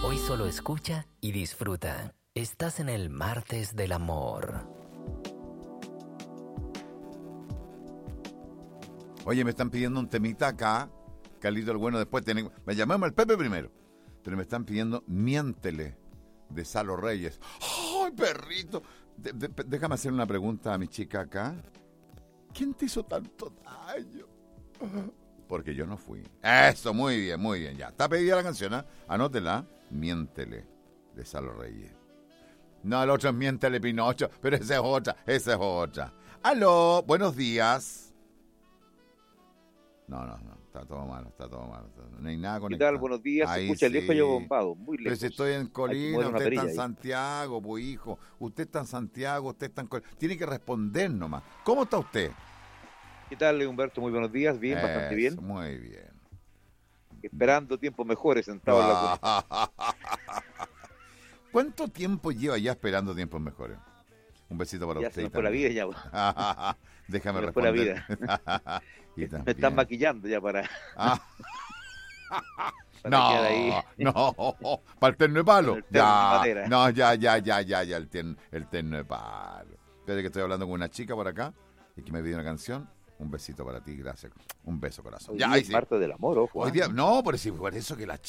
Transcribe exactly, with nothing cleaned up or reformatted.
Hoy solo escucha y disfruta. Estás en el martes del amor. Oye, me están pidiendo un temita acá. Carlito el Bueno, después tienen... Me llamamos al Pepe primero. Pero me están pidiendo Miéntele, de Salo Reyes. ¡Ay, perrito! De, de, déjame hacer una pregunta a mi chica acá. ¿Quién te hizo tanto daño? Porque yo no fui. Eso, muy bien, muy bien. Ya, está pedida la canción, ¿eh? Anótela. Miéntele, de Salo Reyes. No, el otro es Miéntele, Pinocho. Pero esa es otra, esa es otra. Aló, buenos días. No, no, no. Está todo malo, está todo malo. No hay nada conectado. ¿Qué tal? Buenos días. Ahí Se escucha sí. lejos y bombado, muy lejos. Pero si estoy en Colina, usted está en ahí. Santiago, pues hijo. Usted está en Santiago, usted está en Colina. Tiene que responder nomás. ¿Cómo está usted? ¿Qué tal, Humberto? Muy buenos días. Bien, Eso, bastante bien. Muy bien. Esperando tiempos mejores sentado en la cuna. ¿Cuánto tiempo lleva ya esperando tiempos mejores? Un besito para Ya usted. se nos fue la vida ya. Déjame se nos fue la responder. vida. Y Me también... están maquillando ya para... Ah. para no, quedar ahí. no, para el terno de palo. El terno Ya, de madera. no, ya, ya, ya, ya, ya, el, ten, el terno de palo. Espera que estoy hablando con una chica por acá y que me pidió una canción. Un besito para ti, gracias. Un beso, corazón. Hoy Ya, día ahí es sí. martes del amor, ojo. Hoy ¿eh? día, no, por eso, por eso que la chica